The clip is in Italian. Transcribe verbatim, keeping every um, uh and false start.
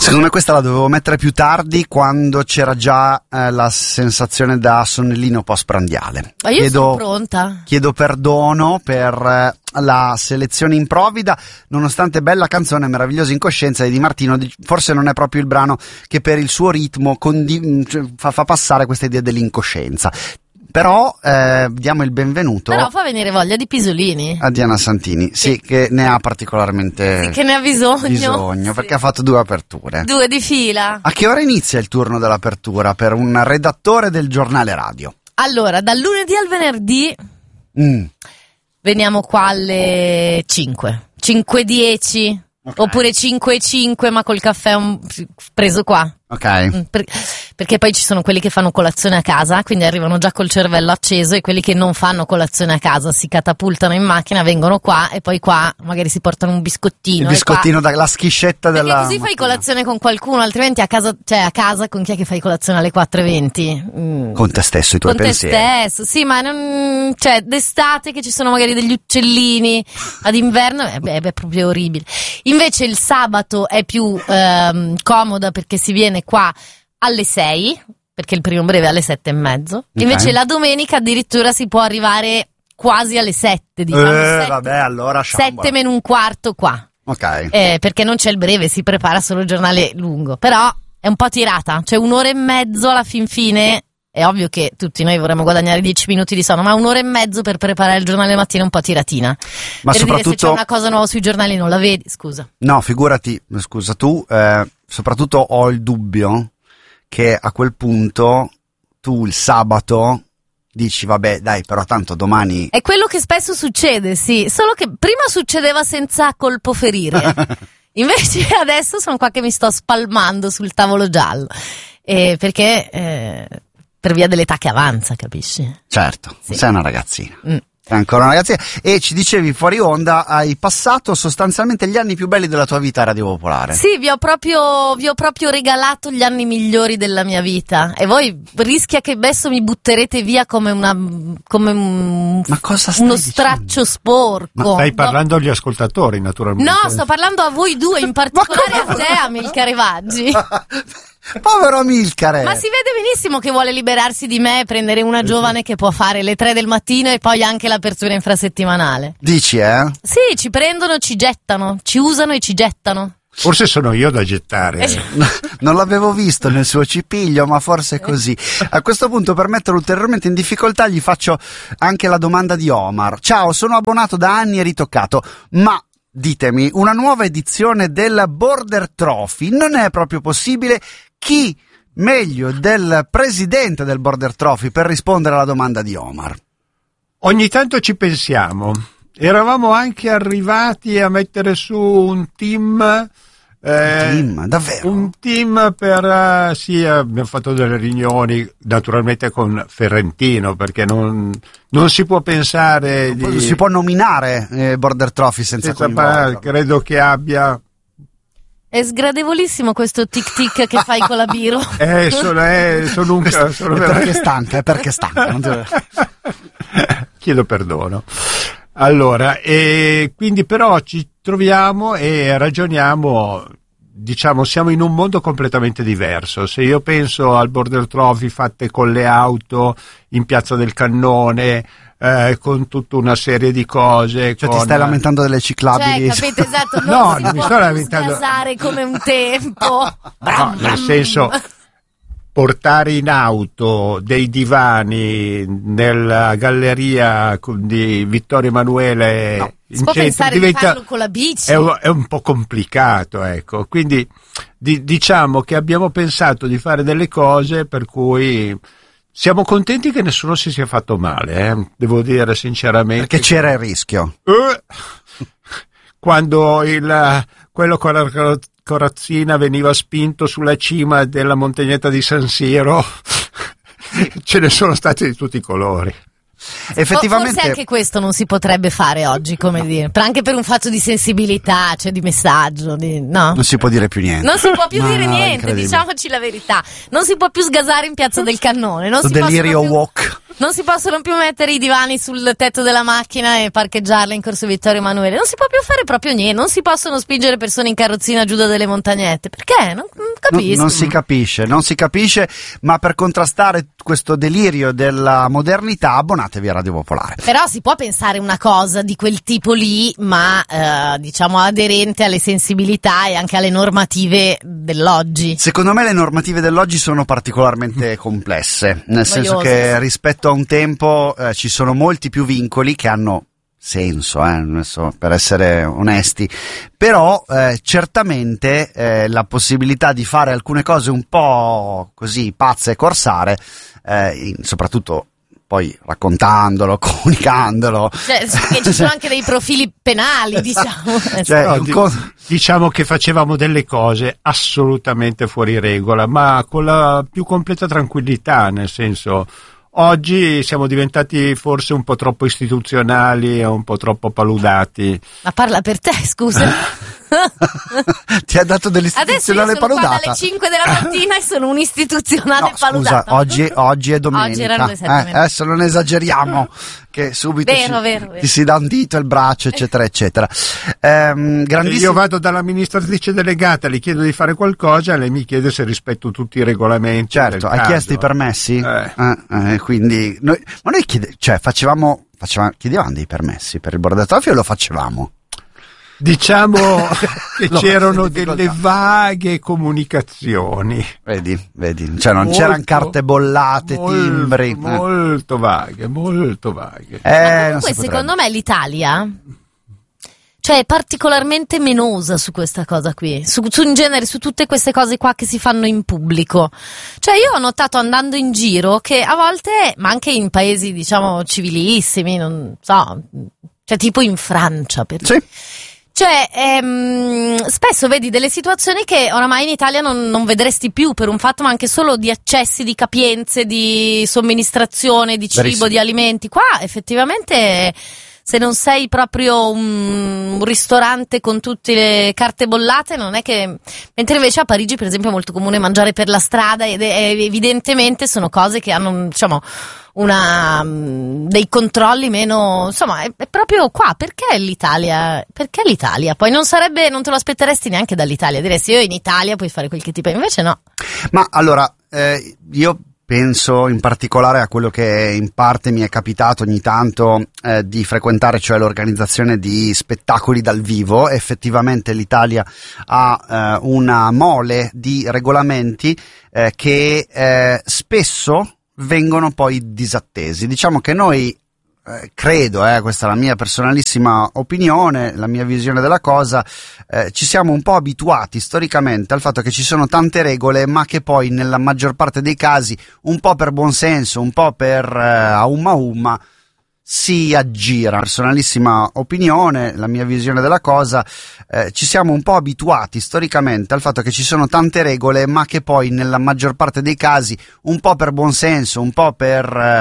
Secondo me questa la dovevo mettere più tardi, quando c'era già eh, la sensazione da sonnellino postprandiale. Ma io chiedo, sono pronta. Chiedo perdono per eh, la selezione improvvida, nonostante bella canzone, Meravigliosa incoscienza di Di Martino, forse non è proprio il brano che per il suo ritmo condi- cioè, fa, fa passare questa idea dell'incoscienza. Però eh, diamo il benvenuto. Però fa venire voglia di pisolini. A Diana Santini, sì, che, che ne ha particolarmente sì, che ne ha bisogno, bisogno sì. Perché ha fatto due aperture. Due di fila. A che ora inizia il turno dell'apertura per un redattore del giornale radio? Allora, dal lunedì al venerdì mm. veniamo qua alle cinque. cinque e dieci. Okay. Oppure cinque e cinque, ma col caffè un... preso qua. Ok. Per, perché poi ci sono quelli che fanno colazione a casa, quindi arrivano già col cervello acceso, e quelli che non fanno colazione a casa si catapultano in macchina, vengono qua e poi qua magari si portano un biscottino. Il biscottino, da, la schiscetta perché della così fai mattina. colazione con qualcuno, altrimenti a casa, cioè a casa con chi è che fai colazione alle quattro e venti? Mm. Con te stesso, i tuoi con pensieri. Con te stesso, sì, ma non, cioè d'estate che ci sono magari degli uccellini, ad inverno è, beh, è proprio orribile. Invece il sabato è più ehm, comoda, perché si viene qua alle sei, perché il primo breve è alle sette e mezzo. Okay. Invece la domenica addirittura si può arrivare quasi alle sette, diciamo. Eh, sette, vabbè, allora sette meno un quarto qua. Ok. Eh, perché non c'è il breve, si prepara solo il giornale lungo. Però è un po' tirata, cioè un'ora e mezzo alla fin fine. È ovvio che tutti noi vorremmo guadagnare dieci minuti di sonno, ma un'ora e mezzo per preparare il giornale mattina è un po' tiratina. Ma per soprattutto dire, se c'è una cosa nuova sui giornali non la vedi, scusa. No, figurati, scusa tu, eh, soprattutto ho il dubbio che a quel punto tu il sabato dici vabbè dai, però tanto domani... È quello che spesso succede, sì, solo che prima succedeva senza colpo ferire. Invece adesso sono qua che mi sto spalmando sul tavolo giallo, eh, perché eh, per via dell'età che avanza, capisci? Certo, sì. Sei una ragazzina. Mm. Sei ancora una ragazzina. E ci dicevi fuori onda, hai passato sostanzialmente gli anni più belli della tua vita a Radio Popolare. Sì, vi ho proprio, vi ho proprio regalato gli anni migliori della mia vita. E voi rischia che adesso mi butterete via come una come un, Ma cosa stai uno dicendo? straccio sporco. Ma stai parlando no. agli ascoltatori, naturalmente. No, sto parlando a voi due, in particolare a te, Amilcare Vaggi. Povero Amilcare. Ma si vede benissimo che vuole liberarsi di me e prendere una giovane che può fare le tre del mattino e poi anche l'apertura infrasettimanale. Dici, eh? Sì, ci prendono, ci gettano, ci usano e ci gettano. Forse sono io da gettare. Non l'avevo visto nel suo cipiglio, ma forse è così. A questo punto, per metterlo ulteriormente in difficoltà, gli faccio anche la domanda di Omar. Ciao, sono abbonato da anni e ritoccato, ma ditemi, una nuova edizione del Border Trophy non è proprio possibile? Chi meglio del presidente del Border Trophy per rispondere alla domanda di Omar? Ogni tanto ci pensiamo. Eravamo anche arrivati a mettere su un team. Eh, un team, davvero? Un team per. Uh, sì, abbiamo fatto delle riunioni naturalmente con Ferrentino, perché non, non si può pensare. Non di, si può nominare eh, Border Trophy senza, senza coinvolgerlo. Credo che abbia. È sgradevolissimo questo tic tic che fai con la biro. Eh, sono, eh, sono un sono è perché stanca, è perché stanca. Non deve... Chiedo perdono. Allora, e quindi però ci troviamo e ragioniamo, diciamo, siamo in un mondo completamente diverso. Se io penso al Border Trophy fatte con le auto in Piazza del Cannone, Eh, con tutta una serie di cose. Cioè con... ti stai lamentando delle ciclabili? Cioè, capite, esatto, non no, si non mi può sto più lamentando. sgasare come un tempo. No, nel senso, portare in auto dei divani nella galleria di Vittorio Emanuele no, in si può centro pensare diventa, di farlo con la bici. È un, è un po' complicato, ecco. Quindi di, diciamo che abbiamo pensato di fare delle cose per cui siamo contenti che nessuno si sia fatto male, eh? Devo dire sinceramente. Perché c'era il rischio. Eh, quando il, quello con la corazzina veniva spinto sulla cima della montagnetta di San Siro, ce ne sono stati di tutti i colori. Effettivamente forse anche questo non si potrebbe fare oggi, come dire, anche per un fatto di sensibilità, cioè di messaggio, di, no? Non si può dire più niente. Non si può più no, dire no, niente, diciamoci la verità. Non si può più sgasare in Piazza del Cannone, non si Delirio più... walk. Non si possono più mettere i divani sul tetto della macchina e parcheggiarla in Corso Vittorio Emanuele. Non si può più fare proprio niente. Non si possono spingere persone in carrozzina giù da delle montagnette. Perché? Non, non capisco. Non, non si capisce, non si capisce, ma per contrastare questo delirio della modernità abbonatevi a Radio Popolare. Però si può pensare una cosa di quel tipo lì, ma eh, diciamo aderente alle sensibilità e anche alle normative dell'oggi. Secondo me le normative dell'oggi sono particolarmente complesse, nel senso che rispetto a un tempo eh, ci sono molti più vincoli che hanno senso, eh, adesso, per essere onesti, però eh, certamente eh, la possibilità di fare alcune cose un po' così pazze e corsare, eh, in, soprattutto poi raccontandolo, comunicandolo. Cioè, che ci sono anche dei profili penali, diciamo. Cioè, no, di, diciamo che facevamo delle cose assolutamente fuori regola, ma con la più completa tranquillità, nel senso, oggi siamo diventati forse un po' troppo istituzionali e un po' troppo paludati. Ma parla per te, scusa. Ti ha dato dell'istituzionale paludata. Adesso io sono qua dalle cinque della mattina e sono un istituzionale no, paludata. Scusa, oggi, oggi è domenica. Oggi erano le sette eh, adesso non esageriamo, che subito vero, si, vero, vero. ti si dà un dito, il braccio, eccetera, eccetera. Ehm, grandissimo... Io vado dall'amministratrice delegata, le chiedo di fare qualcosa, lei mi chiede se rispetto tutti i regolamenti. Certo, hai caso. chiesto i permessi? Eh. Eh, eh, quindi, noi, ma noi chiede, cioè, facevamo, facevamo, chiedevamo dei permessi per il bordatofio o lo facevamo? Diciamo che no, c'erano delle vaghe comunicazioni. Vedi, vedi, cioè non molto, c'erano carte bollate, molto, timbri. Molto vaghe, molto vaghe. Eh, Ma comunque secondo me l'Italia, cioè, è particolarmente menosa su questa cosa qui, su, su in genere su tutte queste cose qua che si fanno in pubblico. Cioè io ho notato andando in giro che a volte, ma anche in paesi diciamo civilissimi, non so, cioè tipo in Francia per Sì. Cioè, ehm, spesso vedi delle situazioni che oramai in Italia non, non vedresti più per un fatto, ma anche solo di accessi, di capienze, di somministrazione, di cibo, Verissimo. di alimenti. Qua effettivamente, se non sei proprio un, un ristorante con tutte le carte bollate, non è che... Mentre invece a Parigi, per esempio, è molto comune mangiare per la strada ed è, evidentemente sono cose che hanno, diciamo... una dei controlli meno, insomma, è, è proprio qua. Perché l'Italia? Perché l'Italia? Poi non sarebbe, non te lo aspetteresti neanche dall'Italia, diresti io in Italia puoi fare quel che ti pare, invece no. Ma allora, eh, io penso in particolare a quello che in parte mi è capitato ogni tanto eh, di frequentare, cioè l'organizzazione di spettacoli dal vivo. Effettivamente l'Italia ha eh, una mole di regolamenti eh, che eh, spesso vengono poi disattesi. Diciamo che noi eh, credo, eh, questa è la mia personalissima opinione, la mia visione della cosa, eh, ci siamo un po' abituati storicamente al fatto che ci sono tante regole, ma che poi nella maggior parte dei casi, un po' per buonsenso, un po' per eh, a umma umma, si aggira. Personalissima opinione, la mia visione della cosa, eh, ci siamo un po' abituati storicamente al fatto che ci sono tante regole, ma che poi nella maggior parte dei casi, un po' per buonsenso, un po' per eh,